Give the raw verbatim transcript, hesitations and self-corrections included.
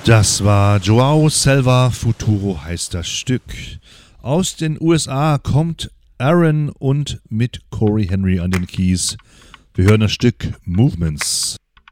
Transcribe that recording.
Das war Joao Selva Futuro heißt das Stück. Aus den U S A kommt Aaron und mit Corey Henry an den Keys. Wir hören das Stück Movements.